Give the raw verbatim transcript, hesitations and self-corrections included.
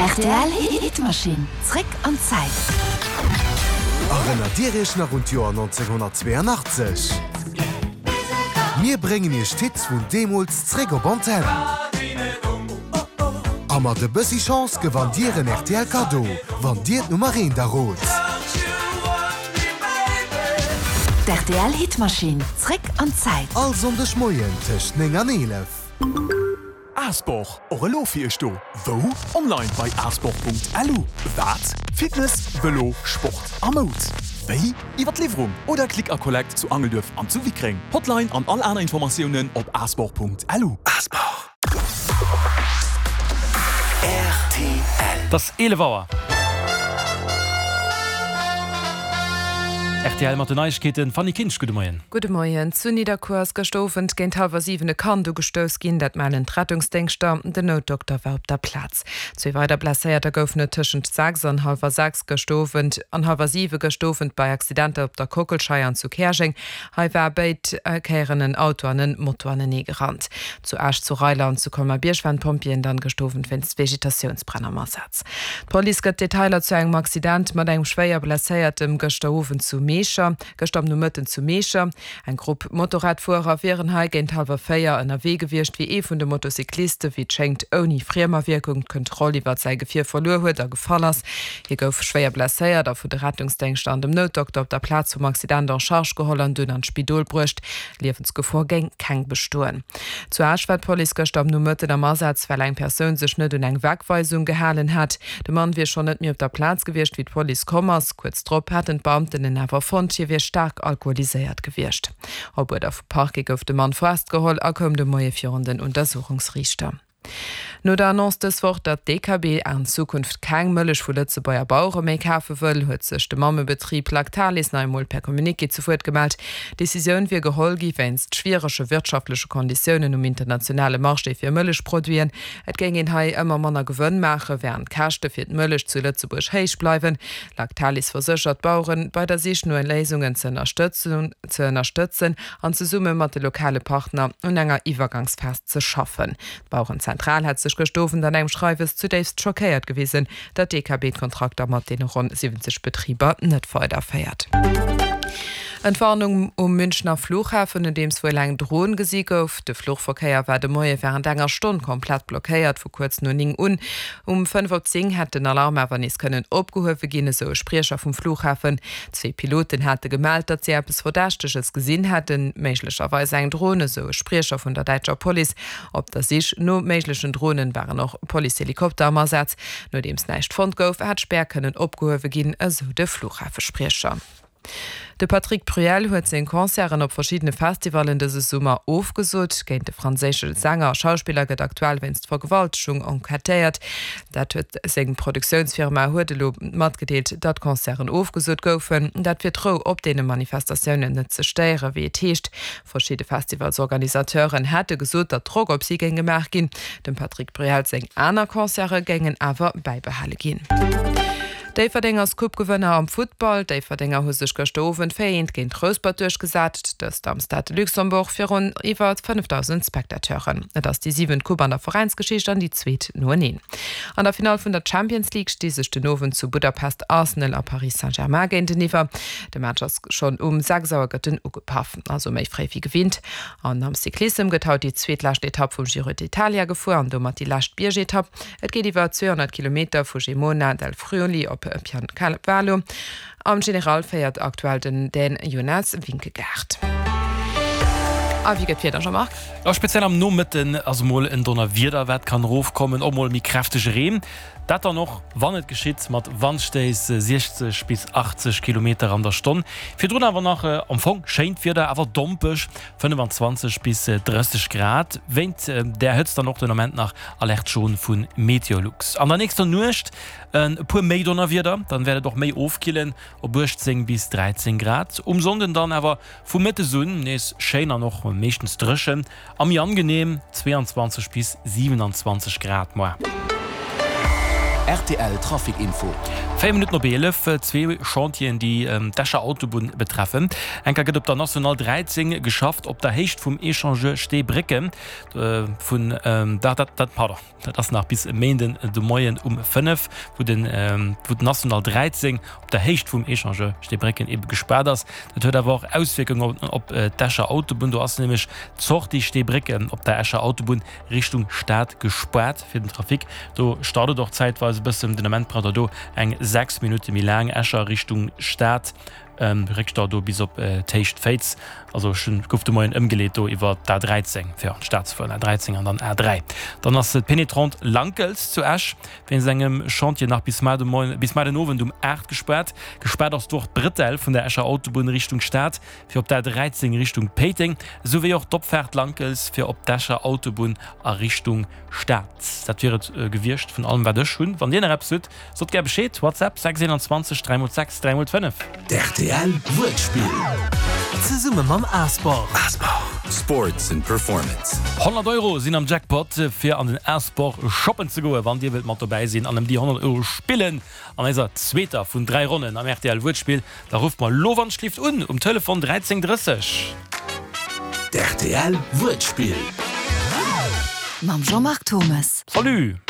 R T L Hitmaschine Trick an Zeit. Erinner Dich nach rund Jahr neunzehnhundertzweiundachtzig. Wir bringen ihr Stitz von Demos Trick op Antenne. Aber de bëssi Chance gewann Dir en R T L Kado, wann Dir Nummer eins da rot. R T L Hitmaschine Trick an Zeit. Als um de Schmoien tech neng an elef. Asboch, eure Lofirst du. Wo? Online bei asboch punkt l u. Wat? Fitness, Velo, Sport, Amut. Wei? Iwer Lieferung oder Klick a Collect zu Angeldurf am Zuwikring. Hotline an all anderen Informationen op asboch punkt l u. Asboch. R T L. Das Elevauer. R T L mat Neuigkeiten Fanny Kinsch, gute Morgen. Gute Morgen. Zu Niederkurs gestofen géint halber sieben kann du gestos ginn, dat meinen Rettungsdenkster den Notdoktor war op der Platz. Zwei weiter blaiert der goufne tschen Sachs an halber Sachs gestofen an halber sieve gestofen bei Accidente op der Kokelscheiern zu Kersching. Hei war beit äh, keierenen Auto an den Motor an nie gerannt. Zu Asch zu Reiland zu kommen Bierschweinpompien dann gestofen wenns Vegetationsbrennermarsatz. Police gëtt Detailer zu engem Accident mat engem schwéier blaiiertem Gestofen zu Mecher, gestorben Mëtten zu Mecher. Ein Grupp Motorradfurer wären ha géint halber Féier an der Wege gewircht wie e vun de Motorcykliste wie schenkt oni Friermerwirkung Kontrolle iwwer sei Gefir verloren huet der gefall ass. Hier gouf schwéier blaiert a vu de Rettungsdenkstand dem Notdoktor op der Platz zum Accident an Charge gehollen dünn an Spidol brucht, Liewensgevorgäng keng bestoen. Zu Aschwaldpolice gestorben Mëtten am Ersatz, weil eng Persoun sech net un eng Wegweisung gehalen hat. De Mann wie schon net mir op der Platz gewircht wie d Police Kommers, kurz trop hat den Beamten den Awer fand hier wie stark alkoholisiert gewircht. Ob er auf Park gouf de Mann fastgeholt, er kom de moie führenden Untersuchungsrichter. No der annonce des Wort dat D K B an Zukunft keng mëllech vu Lützebauer Bauer méi kafe wëll, huet sech de Mammebetrieb Lactalis neumol per Kommuniké zufuert gemalt. Deciioun wie geholl gi wennst schwieresche wirtschaftliche Konditionen um internationale Marchte fir Mëllech produzieren. Et geng en hai ëmmer manner gewënn mache, während Kachte fir d Mëllech zu Lützeburg héich bleiwen. Lactalis versichert Bauern bei der sich nur Lesungen zu unterstützen, zu unterstützen an zu summe mat de lokale Partner und enger Iwergangsfest zu schaffen. Bauernzentral hat sich gestofen, dann einem Schreiwes zunächst schockiert gewesen, der D K B-Kontrakt mat den rund siebzig Betrieber net weiter feiert. Entwarnung um Münchner Flughafen, in dem es wohl lang Drohnen gesiegt auf. Der Flugverkehr war de Moie während enger Stunde komplett blockiert, vor kurz nur ning un. Um fünf Uhr zehn hat den Alarm aber nicht können abgehoben gehen, so Sprecher vom Flughafen. Zwei Piloten hatte gemeldet, dass sie etwas Verdächtiges gesehen hatten, möglicherweise eine Drohne, so Sprecher von der deutschen Police. Ob das ist, nur möglichen Drohnen waren noch Police-Helikopter am Ersatz. Nur dem es nicht von Gouf hat Sperr können abgehoben gehen, also der Flughafensprecher. De Patrick Bruel huet seg Konzern op verschiedene Festivalen dese Summer aufgesot, géint de franzésche Sänger Schauspieler gët aktuell wennst vor Gewaltschung enquêtéiert. Dat huet segen Produktionsfirma Hurdelo mat gedeelt, dat Konzern aufgesot goufen, dat fir tro op dee Manifestatiounen net ze steiere wie techt. Verschiedene Festivalsorganisateuren hätte gesot, dat Drog op sie gin gemerk gin. Dem Patrick Bruel seg aner Konzerne gängen awer beibehalle gin. Deiverdenngers Kupgewënner am Football, Deiverdennger hu sech gestofen féint géint Trosbar durchgesat, dats am Stade Luxemburg fir rund iwwer fünftausend Spektateuren. Et ass die sieben Kup an der Vereinsgeschicht an die Zzweet nur neen. An der Final vun der Champions League stiesech den Nowen zu Budapest Arsenal a Paris Saint-Germain géint den iwwer. De Matchers schon um Sagsauer gëtten ugepaffen, also méi fré wie gewinnt. An am Cyclism getaut die zweetlacht Etapp vum Giro d'Italia gefu an do mat die Lacht Biergetapp. Et geht iwwer zweihundert Kilometer vu Gemona del Friuli op Pian Cavallo. Am General feiert aktuell den den Jonas Winkegaard. Ah, wie geht wieder schon mal? Ja, speziell am Nomitten, also mal in Donner Wiederwert kann raufkommen, auch mal mit kräftigen Rehen. Das dann noch, wann es geschieht, mit Wandsteis sechzig bis achtzig Kilometer an der Stunde. Für drunter aber nach äh, am Anfang scheint wieder aber dumpisch, fünfundzwanzig bis dreißig Grad. Wenn äh, der hört dann noch den Moment nach Alert schon von Meteorlux. An der nächsten Nacht ein paar mehr Donner wieder, dann werde doch mehr aufkillen, ob achtzehn bis dreizehn Grad. Um Sonden dann aber von Mitte Sonne ist schöner noch meistens drischen. Am angenehm zweiundzwanzig bis siebenundzwanzig Grad mal. R T L Trafikinfo. Vier Minuten noch elf, zwei Chantien, die ähm, Dascher Autobahn betreffen. Enker geht op der National dreizehn geschafft, op der Hecht vom Echange Stebricken äh, von ähm, da, dat, dat, pardon, das nach bis Mänden de Moyen um fünf, wo den ähm, wo National dreizehn op der Hecht vom Echange Stebricken eben gesperrt ist. Das hört aber auch Auswirkungen op äh, Dascher Autobahn. Du hast nämlich zocht die Stebricken op der Escher Autobahn Richtung Stadt gesperrt für den Trafik. Du startet doch zeitweise bis zum Dynamentprater do eng sechs Minuten mi lang Escher Richtung Stadt ähm, do bis op äh, Techt Fates, also schon gofte moi ëmgeleet do iwwer der dreizehn fir Staatsvoll der dreizehn an dann R drei. Dann ass et penetrant Lankels zu Esch, wenn segem Chantier nach bis bis den Owen um acht gesperrt, gesperrt ass durch Britel vun der Escher Autobahn Richtung Stadt fir op der dreizehn Richtung Peting, sowie auch Doppfährt Lankels fir op d'Escher Autobahn a Richtung Stadt. Dat wird äh, gewircht von allem wer schon wann den App so ger beschéet WhatsApp sechs zwei drei sechs drei fünf. Der R T L Wortspiel. Ze summe mam Asport. Asport. Sports and Performance. hundert Euro sind am Jackpot fir an den Asport shoppen zu go, wann dir wild mat dabei sinn an dem die hundert Euro spillen an eiser Zweter vun drei Runden am R T L Wortspiel. Da ruft mal Lowan schlift un um Telefon dreizehn dreißig. Der R T L Wortspiel. Mam Jean-Marc Thomas. Salut!